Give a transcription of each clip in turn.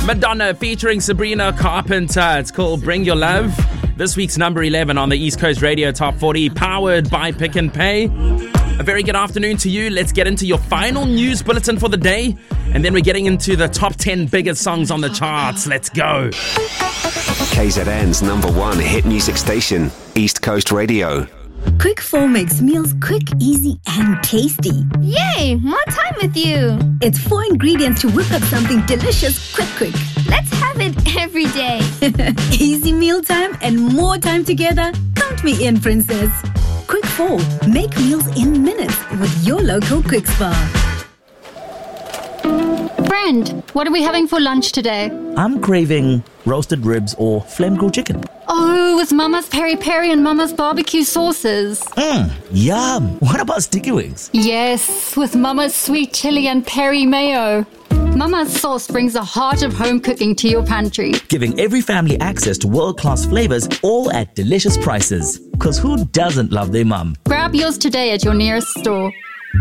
Madonna featuring Sabrina Carpenter. It's called Bring Your Love. This week's number 11 on the East Coast Radio Top 40, powered by Pick n Pay. A very good afternoon to you. Let's get into your final news bulletin for the day. And then we're getting into the top 10 biggest songs on the charts. Let's go. KZN's number 1 hit music station, East Coast Radio. Quick 4 makes meals quick, easy, and tasty. Yay! More time with you. It's 4 ingredients to whip up something delicious quick. Let's have it every day. Easy meal time and more time together. Count me in, princess. Quick 4. Make meals in minutes with your local Quick Spa. Friend, what are we having for lunch today? I'm craving roasted ribs or flame grilled chicken. Oh, with Mama's peri peri and Mama's barbecue sauces. Yum. What about sticky wings? Yes, with Mama's sweet chili and peri mayo. Mama's sauce brings the heart of home cooking to your pantry. Giving every family access to world-class flavors, all at delicious prices. Because who doesn't love their mum? Grab yours today at your nearest store.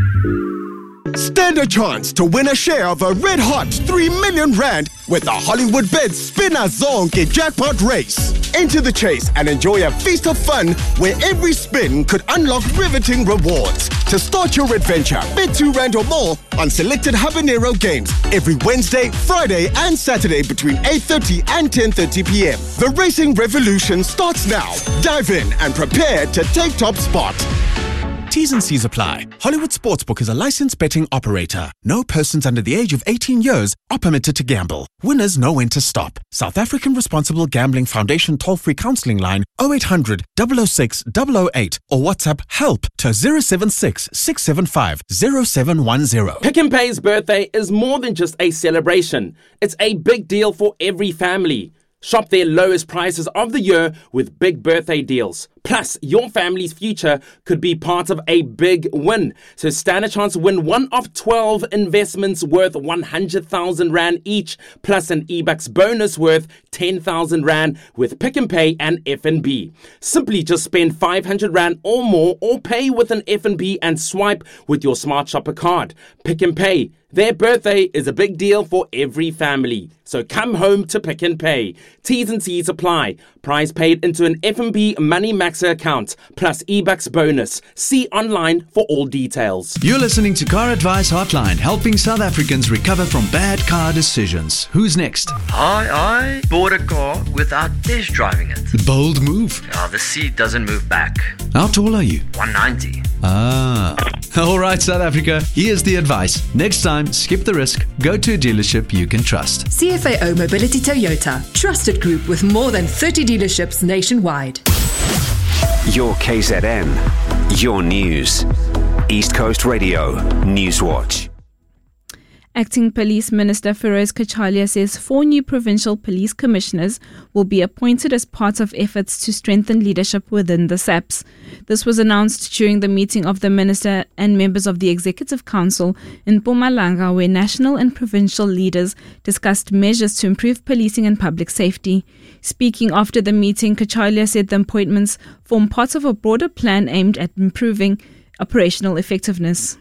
Stand a chance to win a share of a red-hot 3 million rand with the Hollywood Bet Spinner Zonke jackpot race. Enter the chase and enjoy a feast of fun where every spin could unlock riveting rewards. To start your adventure, bet 2 rand or more on selected Habanero games every Wednesday, Friday and Saturday between 8:30 and 10:30 p.m. The racing revolution starts now. Dive in and prepare to take top spot. T's and C's apply. Hollywood Sportsbook is a licensed betting operator. No persons under the age of 18 years are permitted to gamble. Winners know when to stop. South African Responsible Gambling Foundation toll-free counselling line 0800 006 008 or WhatsApp help to 076 675 0710. Pick n Pay's birthday is more than just a celebration. It's a big deal for every family. Shop their lowest prices of the year with big birthday deals. Plus, your family's future could be part of a big win. So stand a chance to win one of 12 investments worth 100,000 Rand each, plus an eBucks bonus worth 10,000 Rand with Pick n Pay and FNB. Simply just spend 500 Rand or more or pay with an FNB and swipe with your Smart Shopper card. Pick n Pay. Their birthday is a big deal for every family. So come home to Pick n Pay. T's and C's apply. Prize paid into an FNB Money Maxer account, plus eBucks bonus. See online for all details. You're listening to Car Advice Hotline, helping South Africans recover from bad car decisions. Who's next? I bought a car without test driving it. Bold move. The seat doesn't move back. How tall are you? 190. All right, South Africa, here's the advice. Next time, skip the risk. Go to a dealership you can trust. CFAO Mobility Toyota. Trusted group with more than 30 dealerships nationwide. Your KZN. Your news. East Coast Radio. Newswatch. Acting Police Minister Feroz Kachalia says 4 new provincial police commissioners will be appointed as part of efforts to strengthen leadership within the SAPS. This was announced during the meeting of the minister and members of the Executive Council in Mpumalanga, where national and provincial leaders discussed measures to improve policing and public safety. Speaking after the meeting, Kachalia said the appointments form part of a broader plan aimed at improving operational effectiveness.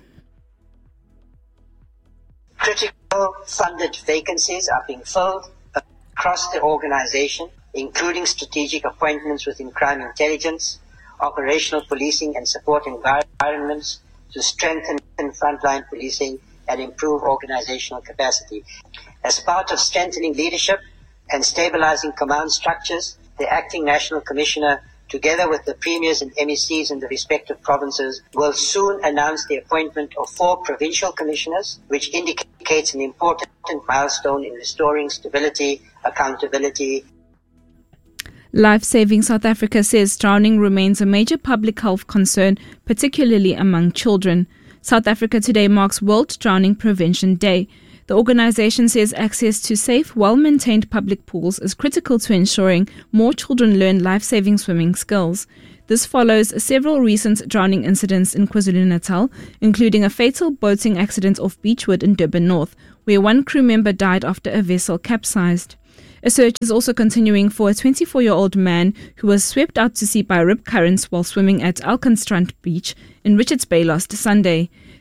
Critical funded vacancies are being filled across the organization, including strategic appointments within crime intelligence, operational policing and support environments to strengthen frontline policing and improve organizational capacity. As part of strengthening leadership and stabilizing command structures, the Acting National Commissioner, together with the premiers and MECs in the respective provinces, will soon announce the appointment of 4 provincial commissioners, which indicates an important milestone in restoring stability, accountability. Life Saving South Africa says drowning remains a major public health concern, particularly among children. South Africa today marks World Drowning Prevention Day. The organization says access to safe, well-maintained public pools is critical to ensuring more children learn life-saving swimming skills. This follows several recent drowning incidents in KwaZulu-Natal, including a fatal boating accident off Beechwood in Durban North, where 1 crew member died after a vessel capsized. A search is also continuing for a 24-year-old man who was swept out to sea by rip currents while swimming at Alkenstrand Beach in Richards Bay last Sunday.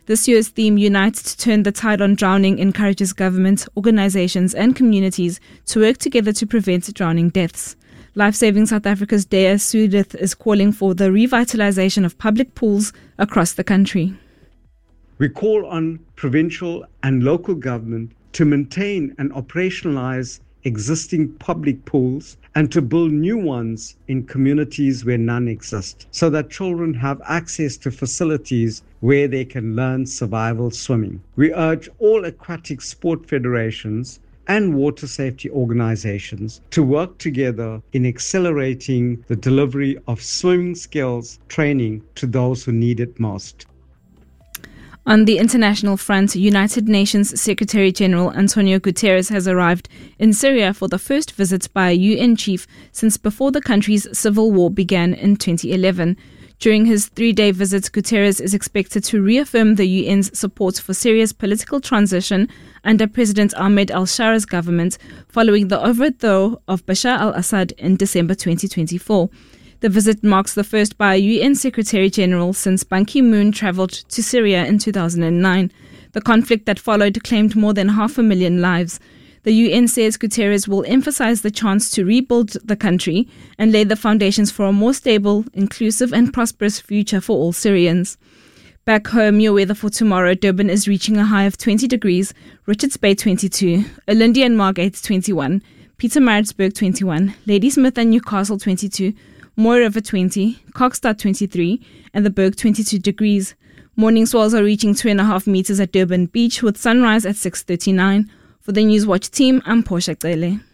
This year's theme, Unite to Turn the Tide on Drowning, encourages government, organizations and communities to work together to prevent drowning deaths. Life Saving South Africa's Dea Sudith is calling for the revitalization of public pools across the country. We call on provincial and local government to maintain and operationalize existing public pools and to build new ones in communities where none exist, so that children have access to facilities where they can learn survival swimming. We urge all aquatic sport federations and water safety organizations to work together in accelerating the delivery of swimming skills training to those who need it most. On the international front, United Nations Secretary-General Antonio Guterres has arrived in Syria for the first visit by a UN chief since before the country's civil war began in 2011. During his 3-day visit, Guterres is expected to reaffirm the UN's support for Syria's political transition under President Ahmed al-Shara's government following the overthrow of Bashar al-Assad in December 2024. The visit marks the first by a UN Secretary-General since Ban Ki-moon travelled to Syria in 2009. The conflict that followed claimed more than 500,000 lives. The UN says Guterres will emphasize the chance to rebuild the country and lay the foundations for a more stable, inclusive and prosperous future for all Syrians. Back home, your weather for tomorrow: Durban is reaching a high of 20 degrees, Richards Bay 22, Olyndie and Margate 21, Pietermaritzburg 21, Ladysmith and Newcastle 22, Mooi River 20, Kokstad 23, and the Berg 22 degrees. Morning swells are reaching 2.5 meters at Durban Beach with sunrise at 6:39. For the Newswatch team, I'm Portia Cele.